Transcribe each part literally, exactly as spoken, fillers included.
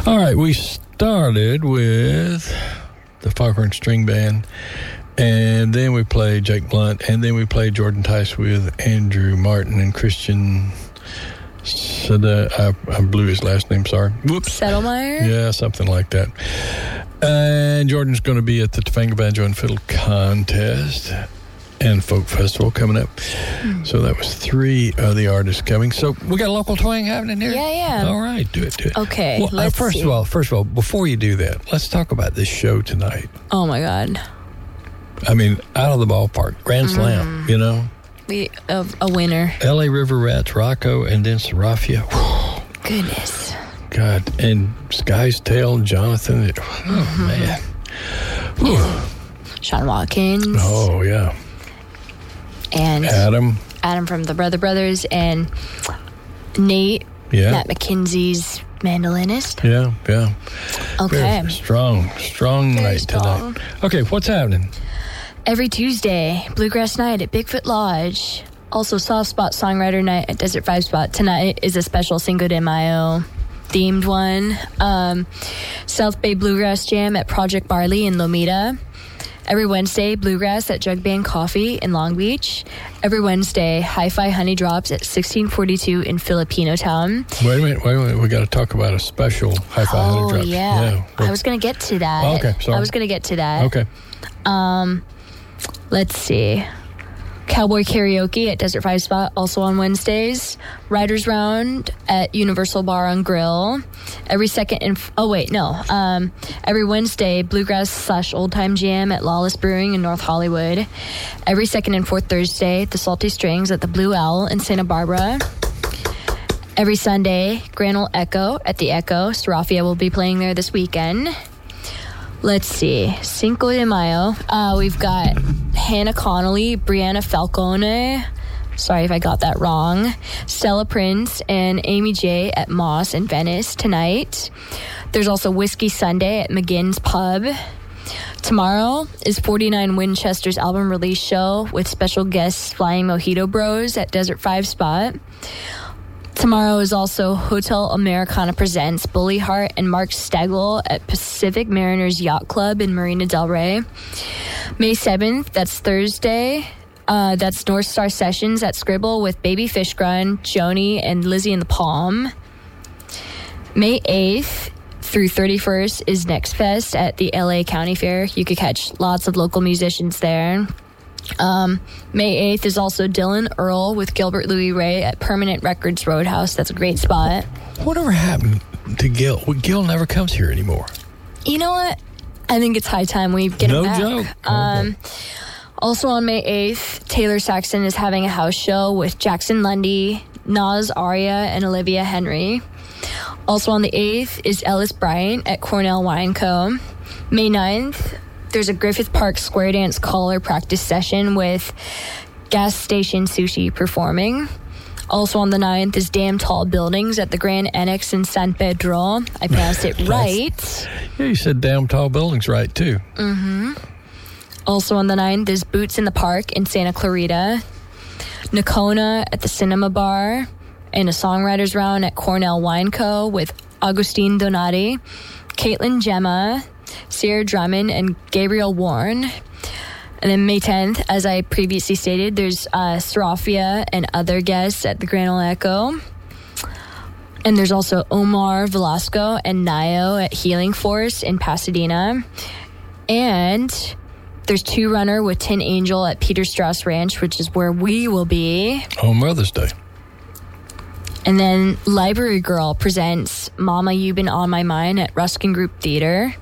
All right, we started with the Foghorn String Band, and then we played Jake Blunt, and then we played Jordan Tice with Andrew Martin and Christian. So the, I, I blew his last name, sorry. Whoops. Settlemeyer? Yeah, something like that. And Jordan's going to be at the Topanga Banjo and Fiddle Contest and Folk Festival coming up. Mm. So that was three of the artists coming. So we got a local twang happening here? Yeah, yeah. All right, do it, do it. Okay, well, let's uh, first see. of all, first of all, before you do that, let's talk about this show tonight. Oh, my God. I mean, out of the ballpark. Grand Slam, mm. you know? We a, a winner. L A River Rats, Rocco, and then Serafia. Goodness. God. And Sky's Tale, Jonathan. It, oh, mm-hmm. man. Whew. Sean Watkins. Oh, yeah. And Adam. Adam from the Brother Brothers. And Nate. Yeah. Matt McKenzie's mandolinist. Yeah, yeah. Okay. Very strong, strong Very night strong. tonight. Okay, what's happening? Every Tuesday, Bluegrass Night at Bigfoot Lodge. Also, Soft Spot Songwriter Night at Desert Five Spot. Tonight is a special Cinco de Mayo themed one. Um, South Bay Bluegrass Jam at Project Barley in Lomita. Every Wednesday, Bluegrass at Jug Band Coffee in Long Beach. Every Wednesday, Hi-Fi Honey Drops at sixteen forty-two in Filipino Town. Wait a minute, wait a minute. We got to talk about a special Hi-Fi oh, Honey Drops. yeah. yeah. I was going to get to that. Oh, okay, sorry. I was going to get to that. Okay. Um, let's see. Cowboy Karaoke at Desert Five Spot, also on Wednesdays. Riders Round at Universal Bar and Grill. Every second and... F- oh, wait, no. Um, every Wednesday, Bluegrass slash Old Time Jam at Lawless Brewing in North Hollywood. Every second and fourth Thursday, The Salty Strings at the Blue Owl in Santa Barbara. Every Sunday, Grand Ole Echo at the Echo. Serafia will be playing there this weekend. Let's see. Cinco de Mayo. Uh, we've got Hannah Connolly, Brianna Falcone. Sorry if I got that wrong. Stella Prince and Amy J at Moss in Venice tonight. There's also Whiskey Sunday at McGinn's Pub. Tomorrow is forty-nine Winchester's album release show with special guests Flying Mojito Bros at Desert Five Spot. Tomorrow is also Hotel Americana presents Bully Hart and Mark Stegel at Pacific Mariners Yacht Club in Marina del Rey. May seventh, that's Thursday. Uh, that's North Star Sessions at Scribble with Baby Fish Grunt, Joni, and Lizzie and the Palm. May eighth through thirty-first is Next Fest at the L A County Fair. You could catch lots of local musicians there. Um, May eighth is also Dylan Earl with Gilbert Louis Ray at Permanent Records Roadhouse. That's a great spot. Whatever happened to Gil? Well, Gil never comes here anymore. You know what? I think it's high time we get no him back. No joke. Um, okay. Also on May eighth, Taylor Saxon is having a house show with Jackson Lundy, Nas Aria, and Olivia Henry. Also on the eighth is Ellis Bryant at Cornell Wine Co. May ninth, there's a Griffith Park Square Dance caller practice session with Gas Station Sushi performing. Also on the ninth is Damn Tall Buildings at the Grand Annex in San Pedro. I pronounced it right. Yeah, you said Damn Tall Buildings right, too. Mm-hmm. Also on the ninth is Boots in the Park in Santa Clarita. Nocona at the Cinema Bar. And a Songwriters Round at Cornell Wine Co. with Augustine Donati, Caitlin Gemma, Sierra Drummond, and Gabriel Warren. And then May tenth, as I previously stated, there's uh, Serafia and other guests at the Grand Ole Echo. And there's also Omar Velasco and Nayo at Healing Force in Pasadena. And there's Two Runner with Tin Angel at Peter Strauss Ranch, which is where we will be. Oh, Mother's Day. And then Library Girl presents Mama, You've Been on My Mind at Ruskin Group Theater.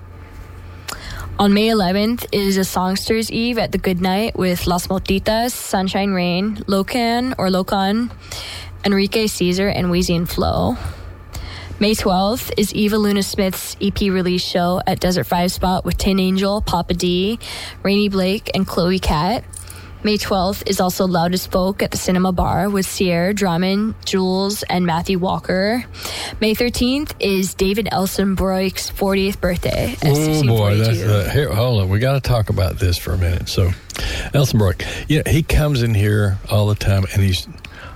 On May eleventh is a Songsters Eve at the Goodnight with Las Motitas, Sunshine Rain, Locan or Locan, Enrique Caesar, and Wheezy and Flo. May twelfth is Eva Luna Smith's E P release show at Desert Five Spot with Tin Angel, Papa D, Rainey Blake, and Chloe Cat. May twelfth is also Loudest Folk at the Cinema Bar with Sierra Drummond, Jules, and Matthew Walker. May thirteenth is David Elsenbroik's fortieth birthday at Oh boy, that's uh, here. Hold on, we got to talk about this for a minute. So, Elsenbroik, yeah, he comes in here all the time, and he's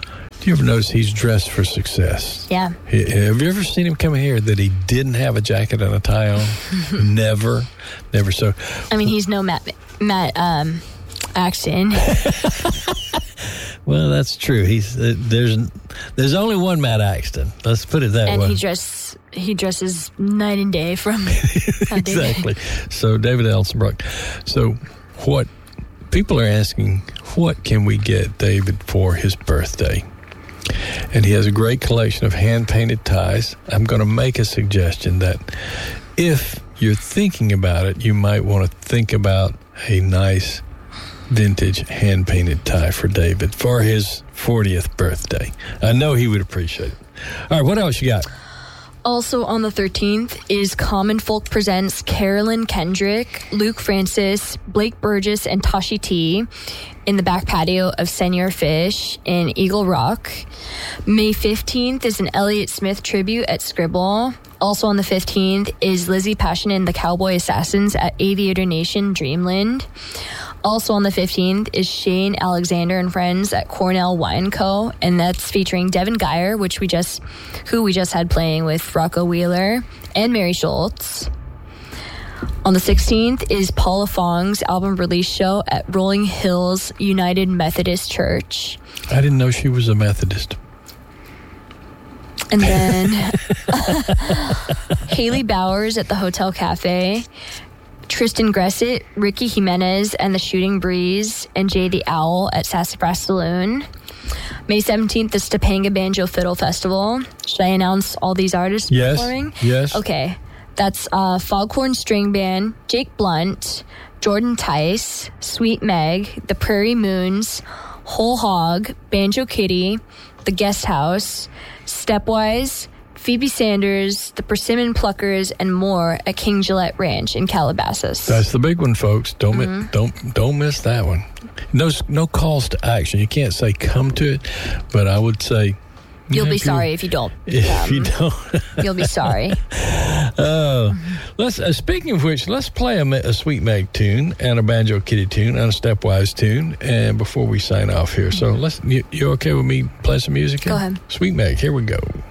You ever notice he's dressed for success? Yeah. He, have you ever seen him come in here that he didn't have a jacket and a tie on? Never. Never. So. I mean, he's no Matt, Matt um, Axton. Well, that's true. He's uh, there's there's only one Matt Axton. Let's put it that and way. And he dress he dresses night and day from exactly. So David Elsenbrook. So what people are asking, what can we get David for his birthday? And he has a great collection of hand painted ties. I'm going to make a suggestion that if you're thinking about it, you might want to think about a nice vintage hand-painted tie for David for his fortieth birthday. I know he would appreciate it. All right, what else you got? Also on the thirteenth is Common Folk presents Carolyn Kendrick, Luke Francis, Blake Burgess, and Tashi T in the back patio of Senior Fish in Eagle Rock. May fifteenth is an Elliott Smith tribute at Scribble. Also on the fifteenth is Lizzie Passion and the Cowboy Assassins at Aviator Nation Dreamland. Also on the fifteenth is Shane Alexander and Friends at Cornell Wine Co. And that's featuring Devin Geyer, which we just, who we just had playing with Rocco Wheeler and Mary Schultz. On the sixteenth is Paula Fong's album release show at Rolling Hills United Methodist Church. I didn't know she was a Methodist. And then Haley Bowers at the Hotel Cafe. Tristan Gressett, Ricky Jimenez and the Shooting Breeze, and Jay the Owl at Sassafras Saloon. May seventeenth, the Topanga Banjo Fiddle Festival. Should I announce all these artists yes, performing? Yes. Okay. That's uh, Foghorn String Band, Jake Blunt, Jordan Tice, Sweet Meg, the Prairie Moons, Whole Hog, Banjo Kitty, the Guest House, Stepwise, Phoebe Sanders, the Persimmon Pluckers, and more at King Gillette Ranch in Calabasas. That's the big one, folks. Don't mm-hmm. mi- don't don't miss that one. No no calls to action. You can't say come to it, but I would say you'll be sorry if you don't. If um, you don't, you'll be sorry. Oh, mm-hmm. let's. Uh, speaking of which, let's play a, a Sweet Meg tune and a Banjo Kitty tune and a Stepwise tune, and before we sign off here. So let's. You, you okay with me playing some music? Here? Go ahead. Sweet Meg. Here we go.